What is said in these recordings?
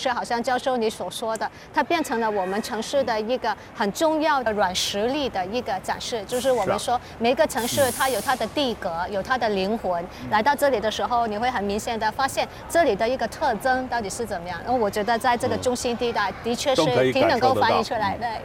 就是好像教授你所说的，它变成了我们城市的一个很重要的软实力的一个展示。就是我们说每个城市它有它的地格，有它的灵魂。来到这里的时候，你会很明显的发现这里的一个特征到底是怎么样。然后我觉得在这个中心地带的确是挺能够反映出来的。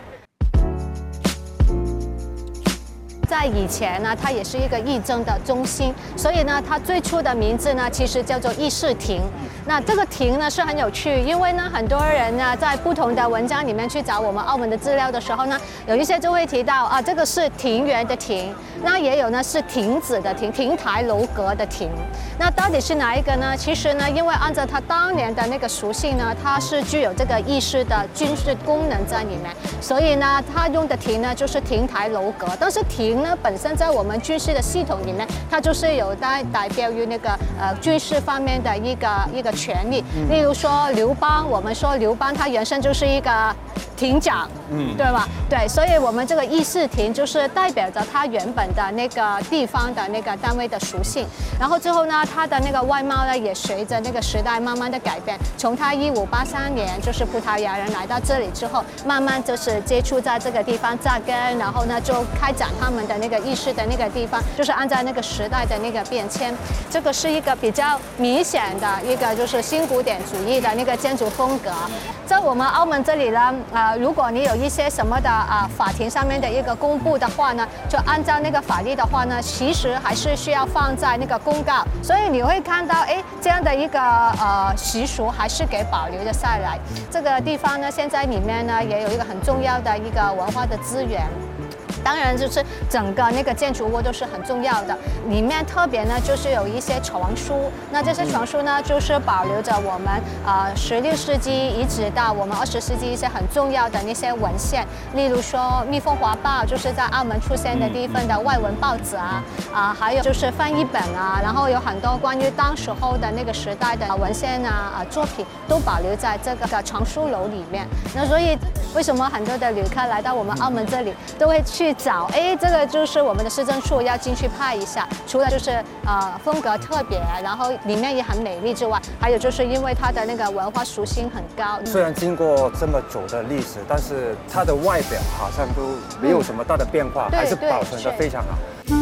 在以前呢，它也是一个义诊的中心，所以呢，它最初的名字呢，其实叫做义士亭。那这个亭呢是很有趣，因为呢，很多人呢在不同的文章里面去找我们澳门的资料的时候呢，有一些就会提到啊，这个是庭园的庭，那也有呢是亭子的亭，亭台楼阁的亭。那到底是哪一个呢？其实呢，因为按照它当年的那个属性呢，它是具有这个义士的军事功能在里面，所以呢，它用的亭呢就是亭台楼阁。但是亭呢本身在我们军事的系统里面，它就是有代表于那个军事方面的一个权利。例如说刘邦，我们说刘邦他原身就是一个亭长，对吧？对，所以我们这个义士亭就是代表着它原本的那个地方的那个单位的属性。然后之后呢，它的那个外貌呢也随着那个时代慢慢的改变。从它1583年就是葡萄牙人来到这里之后，慢慢就是接触在这个地方扎根，然后呢就开展他们的那个义士的那个地方，就是按照那个时代的那个变迁。这个是一个比较明显的一个就是新古典主义的那个建筑风格。在我们澳门这里呢，如果你有一些什么的法庭上面的一个公布的话呢，就按照那个法律的话呢，其实还是需要放在那个公告，所以你会看到，哎，这样的一个习俗还是给保留了下来。这个地方呢，现在里面呢也有一个很重要的一个文化的资源。当然，就是整个那个建筑物都是很重要的，里面特别呢就是有一些床书，那这些床书呢就是保留着我们16世纪一直到我们20世纪一些很重要的那些文献，例如说《蜜蜂华报》就是在澳门出现的第一份的外文报纸还有就是翻译本然后有很多关于当时候的那个时代的文献作品都保留在这个床书楼里面。那所以为什么很多的旅客来到我们澳门这里都会去找，哎，这个就是我们的市政处要进去拍一下。除了就是风格特别，然后里面也很美丽之外，还有就是因为它的那个文化属性很高。 虽然经过这么久的历史，但是它的外表好像都没有什么大的变化，还是保存得非常好。